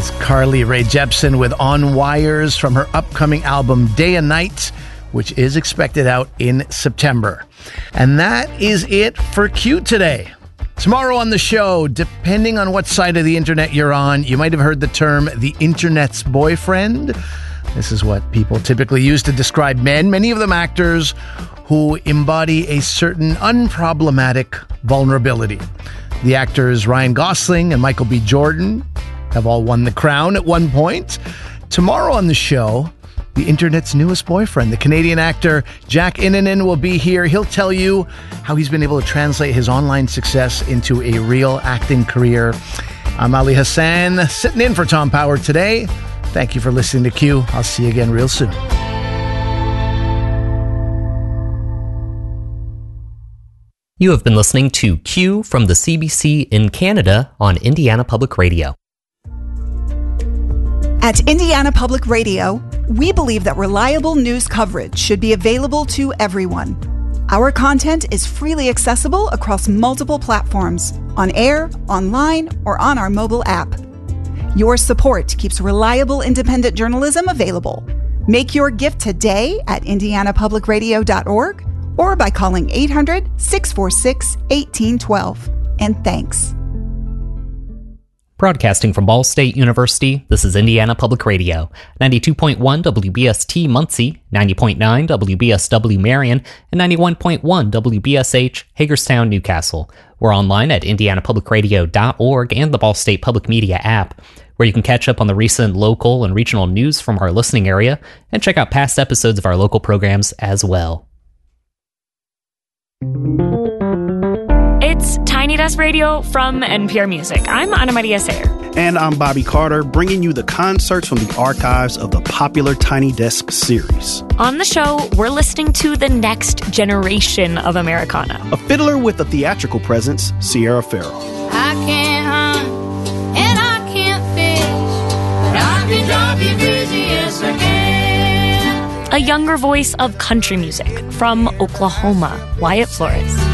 is Carly Rae Jepsen with On Wires from her upcoming album Day and Night, which is expected out in September. And that is it for Q today. Tomorrow on the show, depending on what side of the internet you're on, you might have heard the term the internet's boyfriend. This is what people typically use to describe men, many of them actors, who embody a certain unproblematic vulnerability. The actors Ryan Gosling and Michael B. Jordan have all won the crown at one point. Tomorrow on the show, the internet's newest boyfriend, the Canadian actor Jack Innanen, will be here. He'll tell you how he's been able to translate his online success into a real acting career. I'm Ali Hassan, sitting in for Tom Power today. Thank you for listening to Q. I'll see you again real soon. You have been listening to Q from the CBC in Canada on Indiana Public Radio. At Indiana Public Radio, we believe that reliable news coverage should be available to everyone. Our content is freely accessible across multiple platforms, on air, online, or on our mobile app. Your support keeps reliable independent journalism available. Make your gift today at indianapublicradio.org or by calling 800-646-1812. And thanks. Broadcasting from Ball State University, this is Indiana Public Radio, 92.1 WBST Muncie, 90.9 WBSW Marion, and 91.1 WBSH Hagerstown, Newcastle. We're online at indianapublicradio.org and the Ball State Public Media app, where you can catch up on the recent local and regional news from our listening area and check out past episodes of our local programs as well. It's Tiny Desk Radio from NPR Music. I'm Ana Maria Sayer. And I'm Bobby Carter, bringing you the concerts from the archives of the popular Tiny Desk series. On the show, we're listening to the next generation of Americana. A fiddler with a theatrical presence, Sierra Farrell. I can't hunt and I can't fish, but I can drive you crazy, yes I can. A younger voice of country music from Oklahoma, Wyatt Flores.